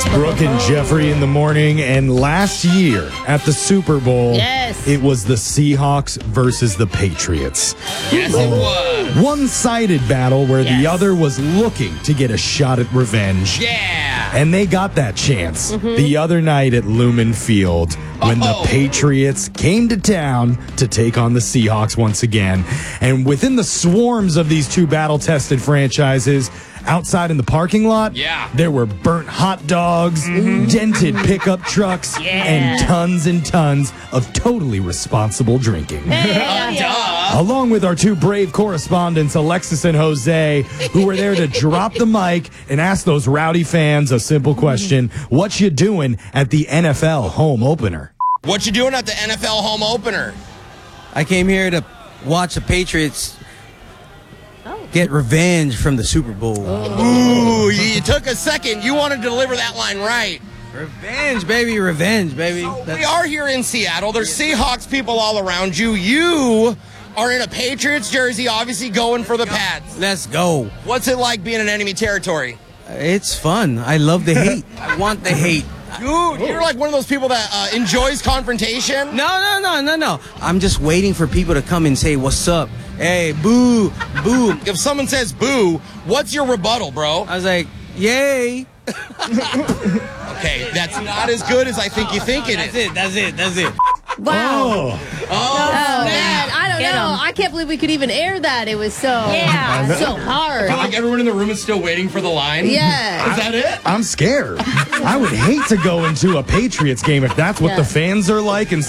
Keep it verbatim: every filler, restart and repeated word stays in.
Brooke and Jeffrey in the morning, and last year at the Super Bowl, yes. it was the Seahawks versus the Patriots. Yes, it was. One-sided battle where Yes. the other was looking to get a shot at revenge. Yeah. And they got that chance Mm-hmm. the other night at Lumen Field when Uh-oh. the Patriots came to town to take on the Seahawks once again. And within the swarms of these two battle-tested franchises, outside in the parking lot, Yeah. there were burnt hot dogs, dented pickup trucks, Yeah. and tons and tons of totally responsible drinking. Hey, Duh. Along with our two brave correspondents, Alexis and Jose, who were there to drop the mic and ask those rowdy fans a simple question: what you doing at the N F L home opener? What you doing at the N F L home opener? I came here to watch the Patriots get revenge from the Super Bowl. Ooh, you, you took a second. You want to deliver that line right. Revenge, baby, revenge, baby. We That's- are here in Seattle. There's Seahawks people all around you. You are in a Patriots jersey, obviously going for the Pats. Let's go. What's it like being in enemy territory? It's fun. I love the hate. I want the hate. Dude, you're like one of those people that uh, enjoys confrontation. No, no, no, no, no. I'm just waiting for people to come and say, what's up? Hey, boo, boo. If someone says boo, what's your rebuttal, bro? I was like, yay. Okay, that's not as good as I think you think it That's is. it, that's it, that's it. wow. Oh, Oh, man, I don't Get know. 'em. I can't believe we could even air that. It was so Yeah. so hard. Like everyone in the room is still waiting for the line. Yeah. Is that it? I'm scared. I would hate to go into a Patriots game if that's what Yeah. the fans are like and